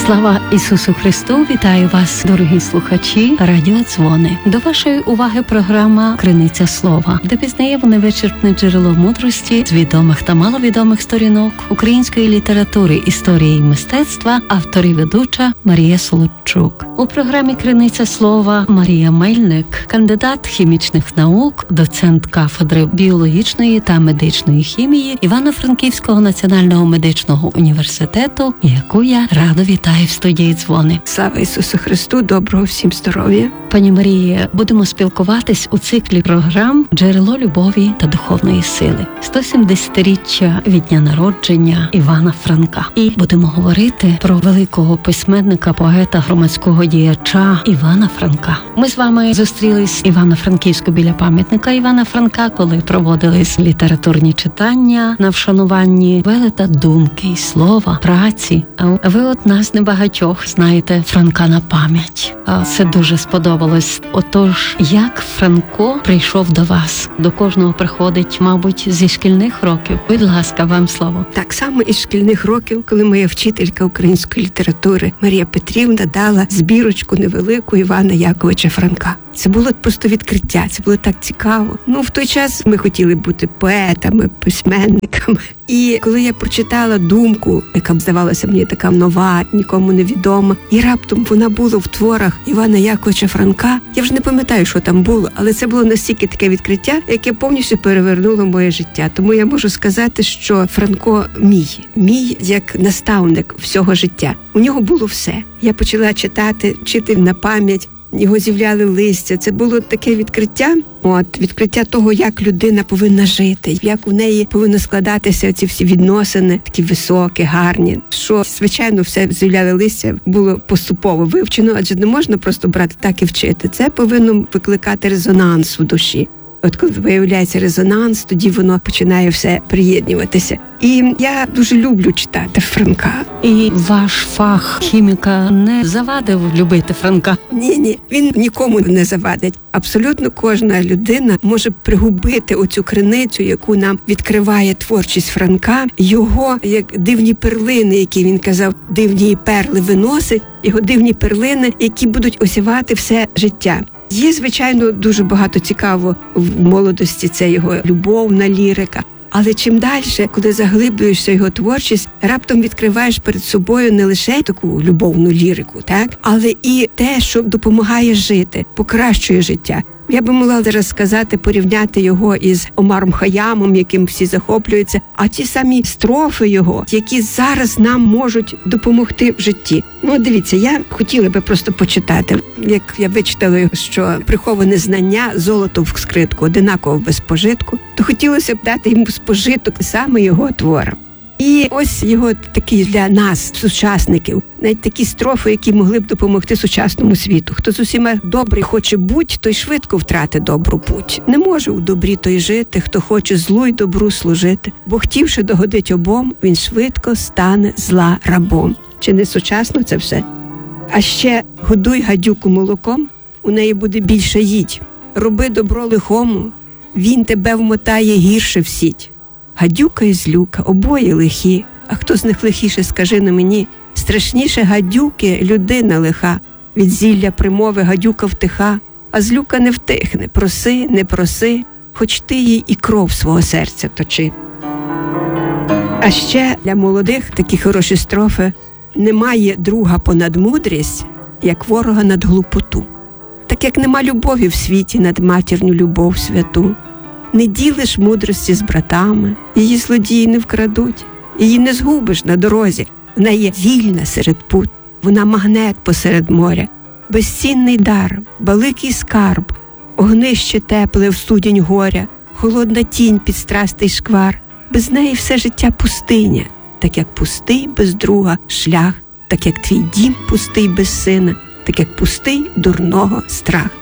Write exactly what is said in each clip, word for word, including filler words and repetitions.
Слава Ісусу Христу! Вітаю вас, дорогі слухачі Радіо Дзвони. До вашої уваги програма «Криниця слова», де пізнаємо невичерпне джерело мудрості з відомих та маловідомих сторінок української літератури, історії і мистецтва, автор і ведуча Марія Солодчук. У програмі «Криниця слова» Марія Мельник, кандидат хімічних наук, доцент кафедри біологічної та медичної хімії Івано-Франківського національного медичного університету, яку я радо вітаю в студії «Дзвони». Слава Ісусу Христу, доброго всім здоров'я. Пані Марія, будемо спілкуватись у циклі програм «Джерело любові та духовної сили». сто сімдесятиріччя від дня народження Івана Франка. І будемо говорити про великого письменника, поета, громадського діяча Івана Франка. Ми з вами зустрілись в Івано-Франківську біля пам'ятника Івана Франка, коли проводились літературні читання на вшануванні велета думки і слова, праці. А ви от нас небагатьох знаєте Франка на пам'ять. Це дуже сподобалось. Отож, як Франко прийшов до вас? До кожного приходить, мабуть, зі шкільних років. Будь ласка, вам слово. Так само із шкільних років, коли моя вчителька української літератури Марія Петрівна дала збірочку невелику Івана Яковича Франка. Це було просто відкриття, це було так цікаво. Ну, в той час ми хотіли бути поетами, письменниками. І коли я прочитала думку, яка здавалася мені така нова, нікому не відома, і раптом вона була в творах Івана Яковича Франка, я вже не пам'ятаю, що там було, але це було настільки таке відкриття, яке повністю перевернуло моє життя. Тому я можу сказати, що Франко мій, мій як наставник всього життя. У нього було все. Я почала читати, вчити на пам'ять. Його з'являли листя. Це було таке відкриття, от, відкриття того, як людина повинна жити, як у неї повинно складатися ці всі відносини, такі високі, гарні. Що, звичайно, все з'являли листя було поступово вивчено, адже не можна просто брати так і вчити. Це повинно викликати резонанс у душі. От коли виявляється резонанс, тоді воно починає все приєднуватися. І я дуже люблю читати Франка. І ваш фах хіміка не завадив любити Франка? Ні-ні, він нікому не завадить. Абсолютно кожна людина може пригубити оцю криницю, яку нам відкриває творчість Франка. Його, як дивні перлини, які він казав, дивні перли виносить, його дивні перлини, які будуть осівати все життя. Є, звичайно, дуже багато цікаво в молодості, це його любовна лірика. Але чим далі, коли заглиблюєшся в його творчість, раптом відкриваєш перед собою не лише таку любовну лірику, так, але і те, що допомагає жити, покращує життя. Я би могла зараз сказати, порівняти його із Омаром Хаямом, яким всі захоплюються, а ті самі строфи його, які зараз нам можуть допомогти в житті. Ну, дивіться, я хотіла би просто почитати, як я вичитала, що приховане знання, золото в скритку, одинаково без пожитку, то хотілося б дати йому спожиток саме його творам. І ось його такі для нас, сучасників, навіть такі строфи, які могли б допомогти сучасному світу. Хто з усіма добрий хоче буть, той швидко втрати добру путь. Не може у добрі той жити, хто хоче злу й добру служити. Бо хотівши догодить обом, він швидко стане зла рабом. Чи не сучасно це все? А ще годуй гадюку молоком, у неї буде більше їдь. Роби добро лихому, він тебе вмотає гірше в сіть. Гадюка і злюка, обоє лихі, а хто з них лихіше, скажи на мені. Страшніше гадюки людина лиха, від зілля примови гадюка втиха, а злюка не втихне, проси, не проси, хоч ти їй і кров свого серця точи. А ще для молодих такі хороші строфи: немає друга понад мудрість, як ворога над глупоту. Так як нема любові в світі над матірню любов святу. Не ділиш мудрості з братами, її злодії не вкрадуть, її не згубиш на дорозі. Вона є вільна серед пут, вона магнет посеред моря, безцінний дар, великий скарб, огнище тепле в студінь горя, холодна тінь під страстий шквар. Без неї все життя пустиня, так як пустий без друга шлях, так як твій дім пустий без сина, так як пустий дурного страх.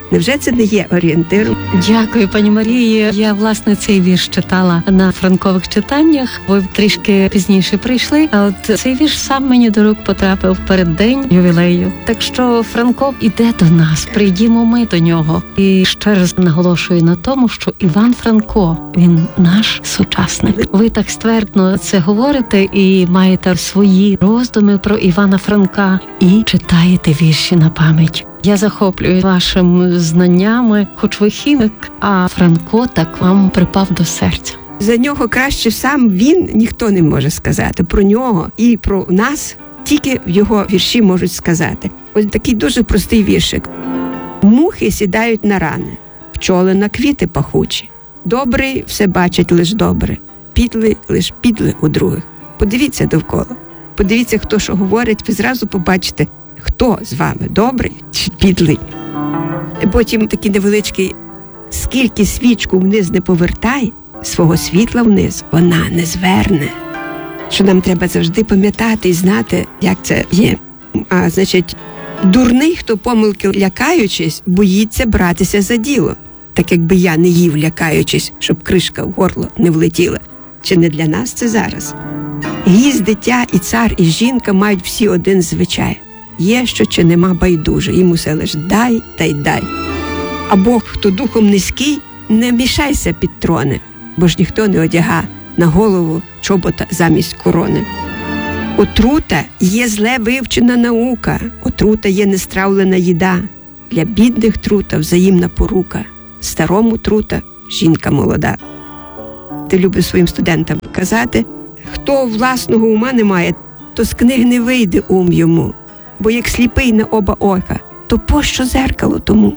Невже це не є орієнтиром? Дякую, пані Марії. Я, власне, цей вірш читала на франкових читаннях. Ви трішки пізніше прийшли, а от цей вірш сам мені до рук потрапив в переддень ювілею. Так що Франко іде до нас, прийдімо ми до нього. І ще раз наголошую на тому, що Іван Франко, він наш сучасник. Ви так ствердно це говорите і маєте свої роздуми про Івана Франка і читаєте вірші на пам'ять. Я захоплююсь вашими знаннями, хоч ви хімік, а Франко так вам припав до серця. За нього краще сам він ніхто не може сказати. Про нього і про нас тільки в його вірші можуть сказати. Ось такий дуже простий віршик. Мухи сідають на рани, пчоли на квіти пахучі. Добрий все бачить лиш добре, підлий лиш підлий у других. Подивіться довкола, подивіться, хто що говорить, ви зразу побачите, хто з вами, добрий чи підлий. Потім такий невеличкий, скільки свічку вниз не повертай, свого світла вниз вона не зверне. Що нам треба завжди пам'ятати і знати, як це є. А, значить, дурний, хто помилки лякаючись, боїться братися за діло. Так якби я не їв лякаючись, щоб кришка в горло не влетіла. Чи не для нас це зараз? Гість, дитя і цар, і жінка мають всі один звичай. Є, що чи нема байдуже, їм усе лиш дай та й дай. А Бог, хто духом низький, не мішайся під трони, бо ж ніхто не одяга на голову чобота замість корони. Отрута є зле вивчена наука, отрута є нестравлена їда. Для бідних трута взаємна порука, старому трута жінка молода. Ти любиш своїм студентам казати, хто власного ума не має, то з книг не вийде ум йому. Бо як сліпий на оба ока, то пощо зеркало тому?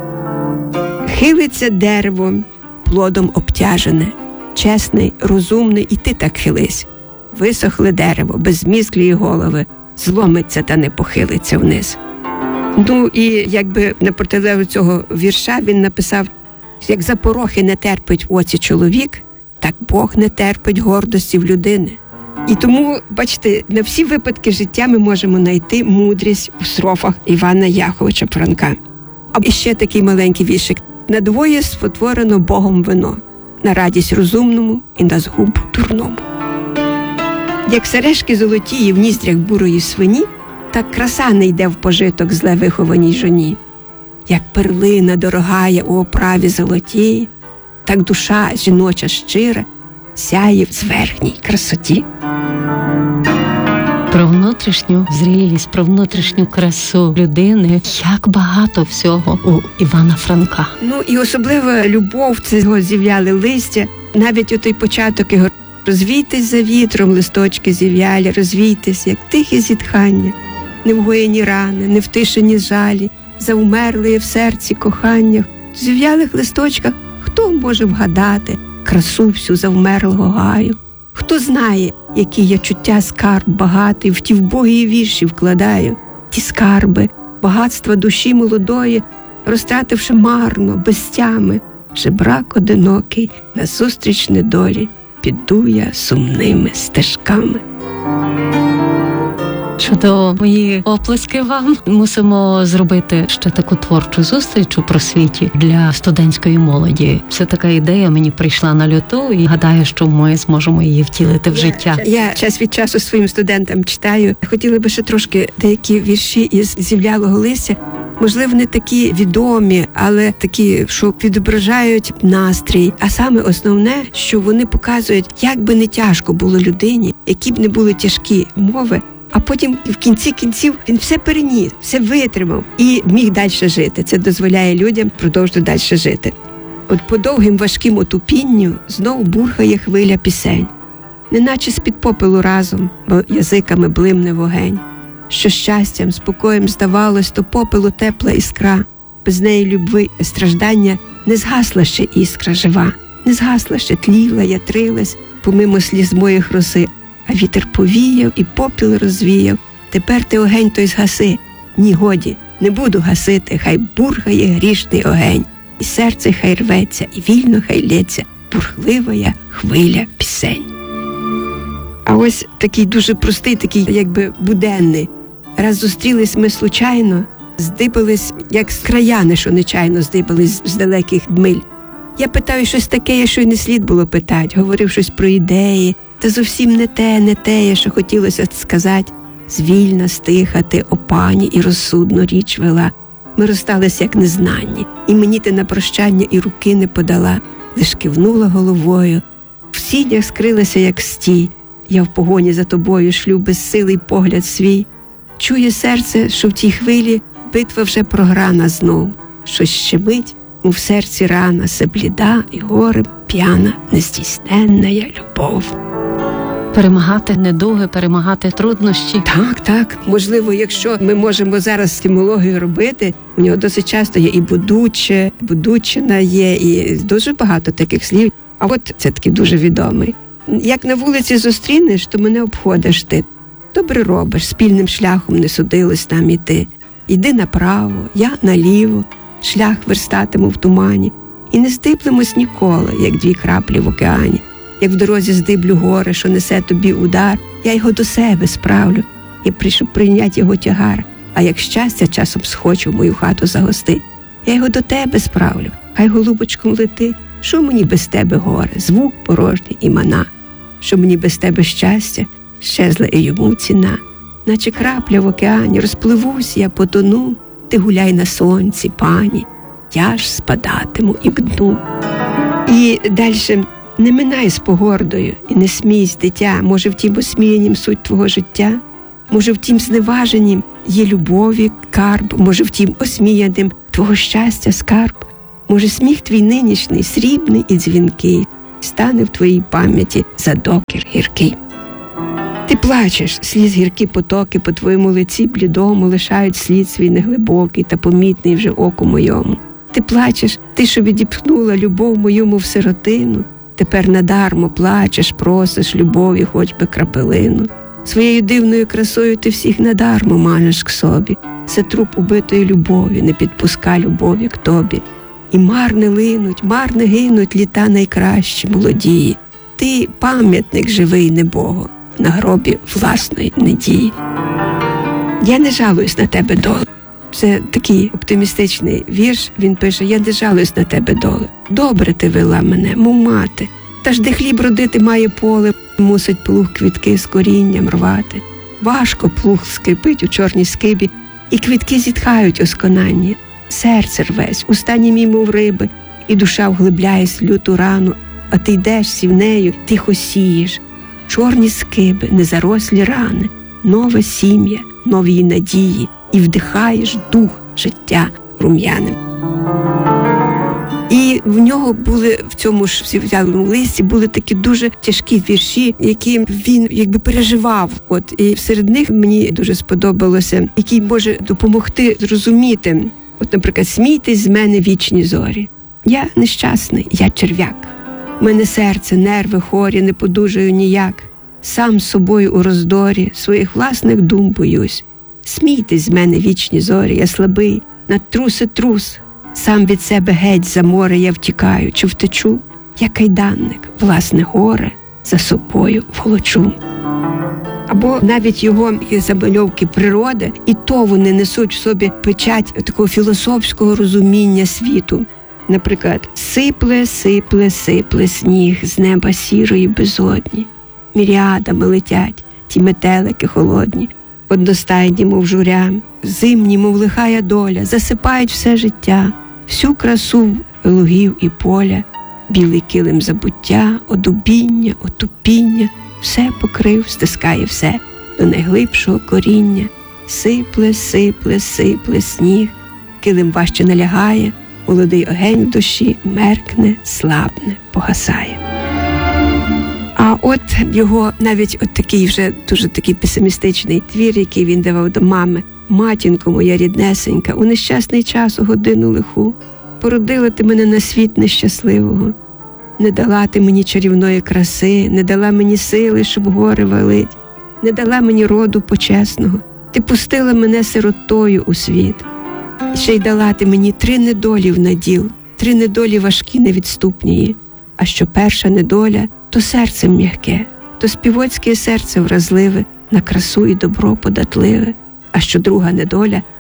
Хилиться дерево, плодом обтяжене, чесний, розумний, і ти так хились. Висохле дерево, безмізглії голови, зломиться та не похилиться вниз. Ну і якби на протилежність цього вірша він написав, як запорохи не терпить в оці чоловік, так Бог не терпить гордості в людини. І тому, бачите, на всі випадки життя ми можемо знайти мудрість у строфах Івана Яковича Франка. А ще такий маленький віршик. «Надвоє спотворено Богом вино, на радість розумному і на згубу дурному». Як сережки золотії в ніздрях бурої свині, так краса не йде в пожиток зле вихованій жоні. Як перлина дорогая у оправі золотій, так душа жіноча щира сяє в зверхній красоті. Про внутрішню зрілість, про внутрішню красу людини, як багато всього у Івана Франка. Ну і особлива любов, це його зів'яли листя, навіть у той початок його «Розвійтесь за вітром, листочки зів'ялі, розвійтесь, як тихе зітхання, невгоєні рани, невтишені жалі, завмерли в серці кохання». В зів'ялих листочках хто може вгадати красу всю завмерлого гаю? Хто знає, які я чуття скарб багатий в ті вбогі вірші вкладаю? Ті скарби, багатства душі молодої, розтративши марно, без тями, жебрак одинокий, назустріч недолі, піду я сумними стежками. Чудово, мої оплески вам. Мусимо зробити ще таку творчу зустріч у просвіті для студентської молоді. Це така ідея мені прийшла на люту і гадаю, що ми зможемо її втілити в життя. Я час від часу своїм студентам читаю. Хотіла би ще трошки деякі вірші із зів'ялого листя. Можливо, не такі відомі, але такі, що відображають настрій. А саме основне, що вони показують, як би не тяжко було людині, які б не були тяжкі умови, а потім в кінці кінців він все переніс, все витримав і міг далі жити. Це дозволяє людям продовжувати далі жити. От по довгим важким отупінню знов бурхає хвиля пісень, неначе з-під попелу разом, бо язиками блимне вогень. Що щастям, спокоєм здавалось, то попелу тепла іскра, без неї любви і страждання не згасла ще іскра жива, не згасла ще, тліла, ятрилась, помимо сліз моїх роси. А вітер повіяв і попіл розвіяв. Тепер ти огень той згаси. Ні, годі, не буду гасити, хай бурхає грішний огень. І серце хай рветься, і вільно хай лється бурхливая хвиля пісень. А ось такий дуже простий, такий якби буденний. Раз зустрілись ми случайно, здибались, як краяни, що нечайно здибались з далеких дмиль. Я питаю щось таке, що й не слід було питати, говорив щось про ідеї, та зовсім не те, не те, що хотілося сказати. Звільна, стиха ти, о пані, і розсудну річ вела. Ми розстались, як незнанні, і мені ти на прощання і руки не подала, лиш кивнула головою. В сінях скрилася, як стій, я в погоні за тобою шлю безсилий погляд свій. Чує серце, що в тій хвилі битва вже програна знов. Щось щемить, у серці рана, се бліда і горем п'яна, нездійсненна я любов. Перемагати недуги, перемагати труднощі. Так, так. Можливо, якщо ми можемо зараз стимологію робити, у нього досить часто є і будуче, будучина є, і дуже багато таких слів. А от це такий дуже відомий. Як на вулиці зустрінеш, то мене обходиш ти. Добре робиш, спільним шляхом не судилось нам іти. Іди направо, я наліво, шлях верстатиму в тумані. І не здиплемось ніколи, як дві краплі в океані. Як в дорозі здиблю горе, що несе тобі удар, я його до себе справлю. Я прийшов прийняти його тягар. А як щастя часом схочу в мою хату загостить, я його до тебе справлю. Хай голубочком летить. Що мені без тебе горе, звук порожній і мана? Що мені без тебе щастя, щезла і йому ціна. Наче крапля в океані, розпливусь я, потону. Ти гуляй на сонці, пані, я ж спадатиму і гну. І далі. Не минай з погордою і не смійсь, дитя, може в тім осміянім суть твого життя, може в тім зневаженім є любові карб, може в тім осміяним твого щастя скарб, може сміх твій нинішній, срібний і дзвінкий, стане в твоїй пам'яті за докір гіркий. Ти плачеш, сліз гіркі потоки по твоєму лиці блідому лишають слід свій неглибокий та помітний вже оку моєму. Ти плачеш, ти, що відіпхнула любов моєму в сиротину, тепер надармо плачеш, просиш любові хоч би крапелину. Своєю дивною красою ти всіх надармо маниш к собі. Це труп убитої любові, не підпуска любові к тобі. І марне линуть, марне гинуть літа найкращі, молодії. Ти пам'ятник живий небого на гробі власної недії. Я не жалуюсь на тебе, доле. Це такий оптимістичний вірш, він пише: я не жалуюсь на тебе, доле. Добре ти вела мене, мов мати. Та ж де хліб родити має поле, мусить плуг квітки з корінням рвати. Важко плуг скрипить у чорній скибі, і квітки зітхають осконанні. Серце рвесь, устані мій, мов риби, і душа вглибляєсь в люту рану, а ти йдеш сівнею, тихо сієш. Чорні скиби, незарослі рани, нове сім'я, нові надії, і вдихаєш дух життя рум'яним. І в нього були, в цьому ж всів'ялому листі, були такі дуже тяжкі вірші, які він якби переживав. От, і серед них мені дуже сподобалося, який може допомогти зрозуміти. От, наприклад, смійтесь з мене вічні зорі. Я нещасний, я черв'як. У мене серце, нерви хорі, не подужаю ніяк. Сам з собою у роздорі, своїх власних дум боюсь. Смійтесь з мене вічні зорі, я слабий, надтруси трус. Сам від себе геть за море я втікаю, чи втечу, я кайданник, власне горе за собою волочу. Або навіть його замальовки природи, і то вони несуть в собі печать такого філософського розуміння світу. Наприклад, сипле, сипле, сипле сніг з неба сірої безодні. Міріадами летять ті метелики холодні, одностайні, мов журя, зимні, мов лихая доля, засипають все життя, всю красу лугів і поля, білий килим забуття, одубіння, отупіння, все покрив, стискає все до найглибшого коріння. Сипле, сипле, сипле сніг, килим важче налягає, молодий огень в душі меркне, слабне, погасає. А от його навіть от такий вже дуже такий песимістичний твір, який він давав до мами. Матінко моя ріднесенька, у нещасний час, у годину лиху, породила ти мене на світ нещасливого. Не дала ти мені чарівної краси, не дала мені сили, щоб гори валить, не дала мені роду почесного. Ти пустила мене сиротою у світ. Ще й дала ти мені три недолі в наділ, три недолі важкі невідступні. А що перша недоля, то серце м'яке, то співоцьке серце вразливе, на красу і добро податливе. А що друга недоля,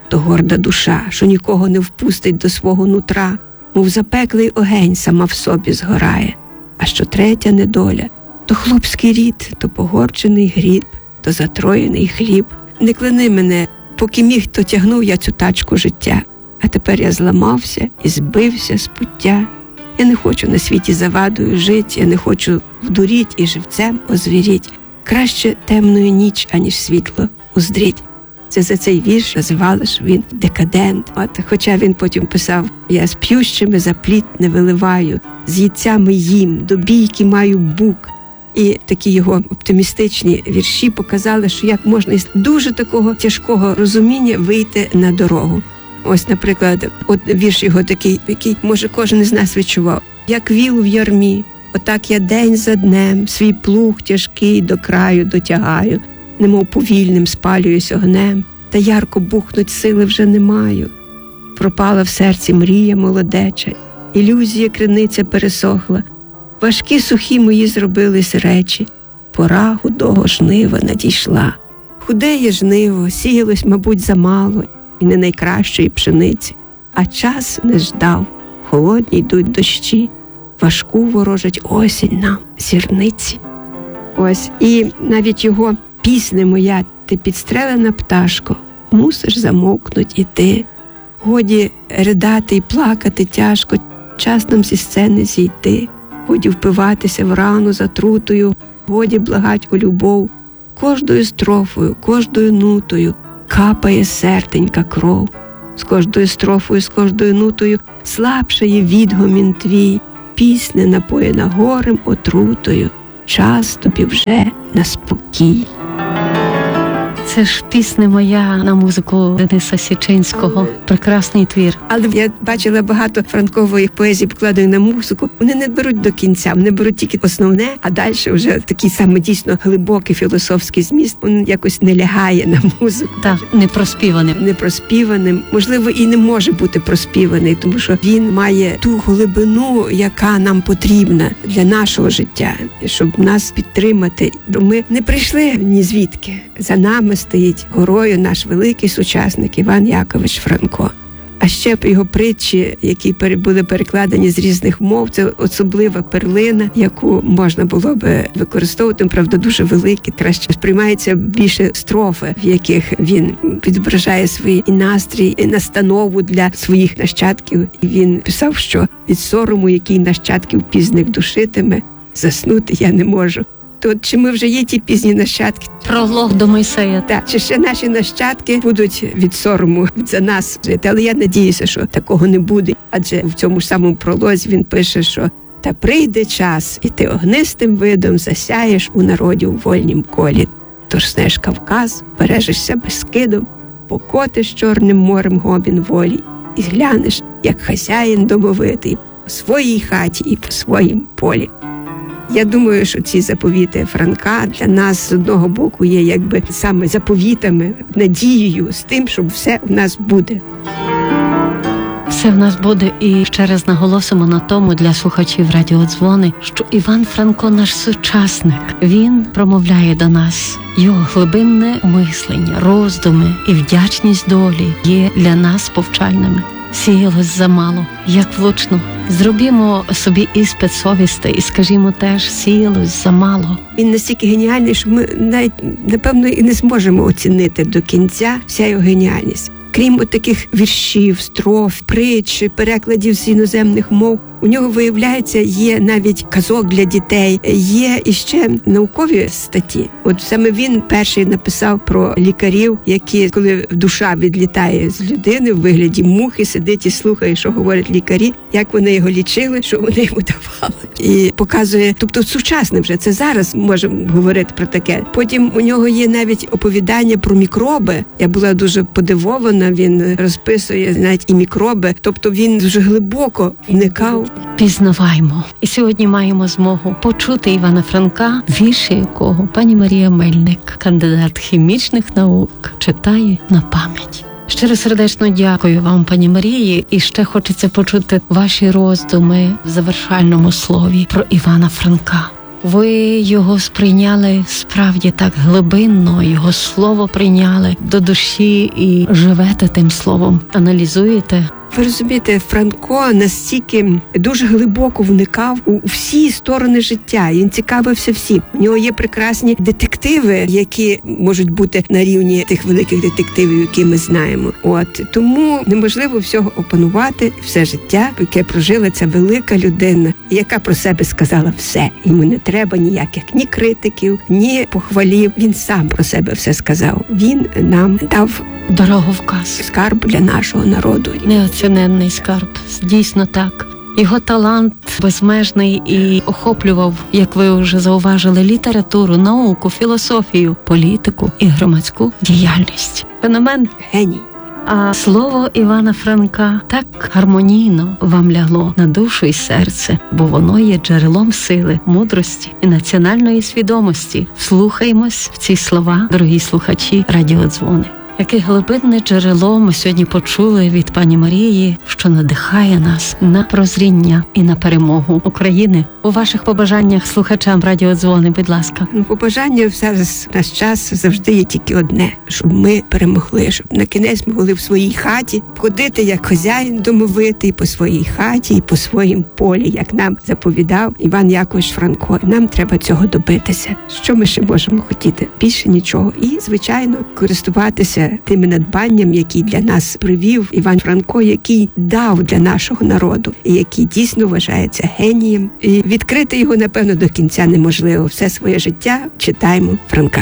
то горда душа, що нікого не впустить до свого нутра, мов запеклий огень сама в собі згорає. А що третя недоля, то хлопський рід, то погорчений гріб, то затроєний хліб. Не клини мене, поки міг, то тягнув я цю тачку життя. А тепер я зламався і збився з пуття. Я не хочу на світі завадою жить, я не хочу вдуріть і живцем озвіріть. Краще темною ніч, аніж світло уздріть. Це за цей вірш називали, що він декадент. От, хоча він потім писав: я з п'ющими за пліт не виливаю, з їдцями їм, до бійки маю бук. І такі його оптимістичні вірші показали, що як можна із дуже такого тяжкого розуміння вийти на дорогу. Ось, наприклад, от вірш його такий, який, може, кожен із нас відчував. Як віл в ярмі, отак я день за днем свій плуг тяжкий до краю дотягаю, немов повільним спалююсь огнем, та ярко бухнуть сили вже не маю. Пропала в серці мрія молодеча, ілюзія криниця пересохла, важкі сухі мої зробились речі, пора худого жнива надійшла. Худеє жниво, сіялось, мабуть, замало, і не найкращої пшениці, а час не ждав, холодні йдуть дощі, важку ворожить осінь нам зірниці. Ось, і навіть його пісня моя, ти підстрелена пташко, мусиш замовкнуть і ти. Годі ридати і плакати тяжко, час нам зі сцени зійти. Годі впиватися в рану затрутою, годі благать у любов. Кожною строфою, кожною нутою капає серденька кров. З кожною строфою, з кожною нутою слабшає відгомін твій. Пісня напоєна горем отрутою, час тобі вже на спокій. Це ж пісня моя на музику Дениса Січинського. Прекрасний твір. Але я бачила багато франкової поезії, покладеної на музику. Вони не беруть до кінця, вони беруть тільки основне, а далі вже такий саме дійсно глибокий філософський зміст. Він якось не лягає на музику. Так, не проспіваним. Не проспіваним. Можливо, і не може бути проспіваний, тому що він має ту глибину, яка нам потрібна для нашого життя, щоб нас підтримати. Бо ми не прийшли ні звідки. За нами стоїть горою наш великий сучасник Іван Якович Франко. А ще його притчі, які були перекладені з різних мов, це особлива перлина, яку можна було би використовувати, правда, дуже великі, краще сприймається більше строфи, в яких він відображає свій і настрій, і настанову для своїх нащадків. І він писав, що від сорому, який нащадків пізних душитиме, заснути я не можу. То чи ми вже є ті пізні нащадки? Пролог до Мойсея. Так, чи ще наші нащадки будуть від сорому за нас жити? Але я надіюся, що такого не буде. Адже в цьому ж самому пролозі він пише, що «Та прийде час, і ти огнистим видом засяєш у народі у вольнім колі. Тож снеш Кавказ, бережешся Бескидом, покотиш Чорним морем гомін волі і глянеш, як хазяїн домовитий по своїй хаті і по своїм полі». Я думаю, що ці заповіти Франка для нас з одного боку є якби саме заповітами, надією з тим, що все у нас буде. Все в нас буде, і ще раз наголосимо на тому для слухачів радіодзвони, що Іван Франко наш сучасник. Він промовляє до нас. Його глибинне мислення, роздуми і вдячність долі є для нас повчальними. Сіялось замало, як влучно. Зробімо собі іспит совісти і скажімо теж, сіялось замало. Він настільки геніальний, що ми навіть, напевно, і не зможемо оцінити до кінця вся його геніальність. Крім таких віршів, строф, притч, перекладів з іноземних мов, у нього, виявляється, є навіть казок для дітей, є іще наукові статті. От саме він перший написав про лікарів, які, коли душа відлітає з людини в вигляді мухи, сидить і слухає, що говорять лікарі, як вони його лічили, що вони йому давали. І показує, тобто сучасне вже, це зараз можемо говорити про таке. Потім у нього є навіть оповідання про мікроби. Я була дуже подивована, він розписує навіть і мікроби, тобто він дуже глибоко вникав. Пізнаваймо. І сьогодні маємо змогу почути Івана Франка, вірші якого пані Марія Мельник, кандидат хімічних наук, читає на пам'ять. Щиро сердечно дякую вам, пані Марії, і ще хочеться почути ваші роздуми в завершальному слові про Івана Франка. ви його сприйняли справді так глибинно, його слово прийняли до душі і живете тим словом, аналізуєте. Ви розумієте, Франко настільки дуже глибоко вникав у всі сторони життя. Він цікавився всім. У нього є прекрасні детективи, які можуть бути на рівні тих великих детективів, які ми знаємо. От тому неможливо всього опанувати все життя, яке прожила ця велика людина, яка про себе сказала все. Йому не треба ніяких ні критиків, ні похвалів. Він сам про себе все сказав. Він нам дав дороговказ, скарб для нашого народу. Неоціненний скарб, дійсно так. Його талант безмежний і охоплював, як ви вже зауважили, літературу, науку, філософію, політику і громадську діяльність. Феномен геній. А слово Івана Франка так гармонійно вам лягло на душу і серце, бо воно є джерелом сили, мудрості і національної свідомості. Вслухаймось в ці слова, дорогі слухачі радіодзвони. Яке глибинне джерело ми сьогодні почули від пані Марії, що надихає нас на прозріння і на перемогу України. У ваших побажаннях слухачам радіодзвони, будь ласка. Ну, побажання зараз в наш час завжди є тільки одне, щоб ми перемогли, щоб на кінець ми були в своїй хаті, ходити як хазяїн домовитий по своїй хаті і по своїм полі, як нам заповідав Іван Якович Франко. Нам треба цього добитися. Що ми ще можемо хотіти? Більше нічого. І, звичайно, користуватися тими надбанням, які для нас привів Іван Франко, який дав для нашого народу, і який дійсно вважається генієм. І відкрити його, напевно, до кінця неможливо. Все своє життя читаємо Франка.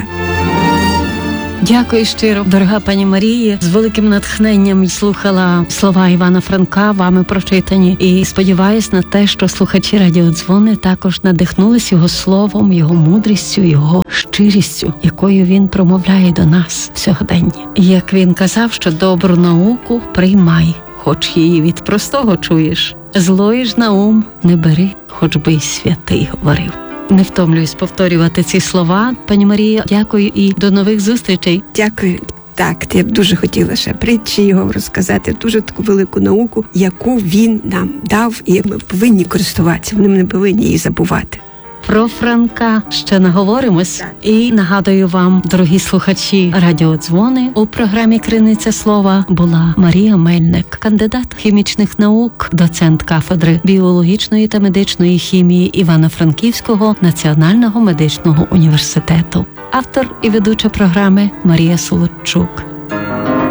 Дякую щиро, дорога пані Марії. З великим натхненням слухала слова Івана Франка, вами прочитані. І сподіваюсь на те, що слухачі радіодзвони також надихнулись його словом, його мудрістю, його щирістю, якою він промовляє до нас сьогодні. Як він казав, що добру науку приймай, хоч її від простого чуєш. Злої ж на ум не бери, хоч би й святий говорив. Не втомлююсь повторювати ці слова. Пані Марія, дякую і до нових зустрічей. Дякую. Так, я б дуже хотіла ще притчі його розказати, дуже таку велику науку, яку він нам дав, і ми повинні користуватися, ми не повинні її забувати. Про Франка ще наговоримось. І нагадую вам, дорогі слухачі радіодзвони, у програмі «Криниця слова» була Марія Мельник, кандидат хімічних наук, доцент кафедри біологічної та медичної хімії Івано-Франківського національного медичного університету. Автор і ведуча програми Марія Солодчук.